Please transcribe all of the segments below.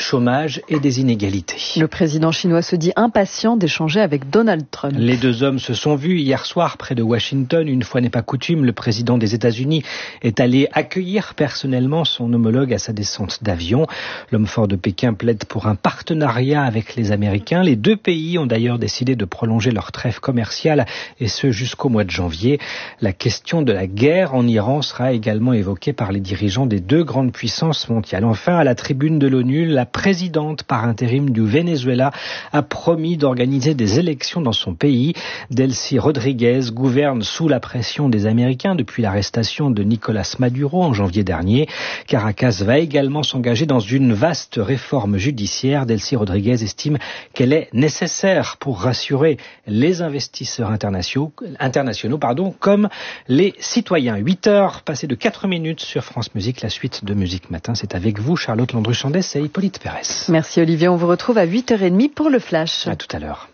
chômage et des inégalités. Le président chinois se dit impatient d'échanger avec Donald Trump. Les deux hommes se sont vus hier soir près de Washington. Une fois n'est pas coutume, le président des États-Unis est allé accueillir personnellement son homologue à sa descente d'avion. L'homme fort de Pékin plaide pour un partenariat avec les Américains. Les deux pays ont d'ailleurs décidé de prolonger leur trêve commerciale et ce jusqu'au mois de janvier. La question de la guerre en Iran sera également évoquée par les dirigeants des deux grandes puissances mondiales. Enfin, à la tribune de l'ONU, la présidente par intérim du Venezuela a promis d'organiser des élections dans son pays. Delcy Rodriguez gouverne sous la pression des Américains depuis l'arrestation de Nicolás Maduro en janvier dernier. Caracas va également s'engager dans une vaste réforme judiciaire. Delcy Rodriguez estime qu'elle est nécessaire pour rassurer les investisseurs internationaux, comme les citoyens. 8h passées de 4 minutes sur France Musique. La suite de Musique Matin, c'est avec vous, Charlotte Landru-Chandès et Hippolyte Pérez. Merci Olivier, on vous retrouve à 8h30 pour le Flash. À tout à l'heure.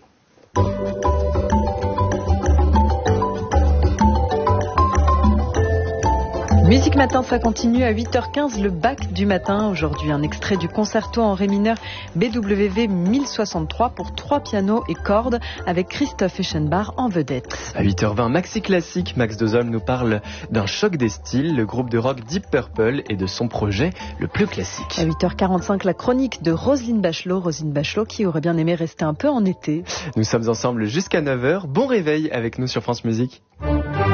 Musique Matin, ça continue à 8h15, le bac du matin. Aujourd'hui, un extrait du concerto en ré mineur BWV 1063 pour 3 pianos et cordes avec Christoph Eschenbach en vedette. À 8h20, Maxi Classique, Max Dozol nous parle d'un choc des styles, le groupe de rock Deep Purple et de son projet le plus classique. À 8h45, la chronique de Roselyne Bachelot qui aurait bien aimé rester un peu en été. Nous sommes ensemble jusqu'à 9h. Bon réveil avec nous sur France Musique.